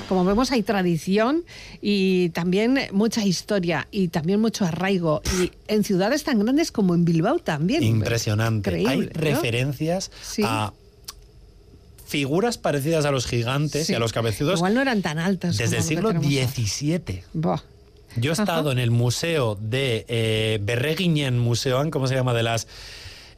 como vemos, hay tradición y también mucha historia y también mucho arraigo. Y en ciudades tan grandes como en Bilbao también. Impresionante. Increíble, hay ¿no? referencias a figuras parecidas a los gigantes y a los cabezudos. Igual no eran tan altas. Desde el siglo XVII. Yo he estado en el museo de Berreginen Museoan, ¿cómo se llama? De las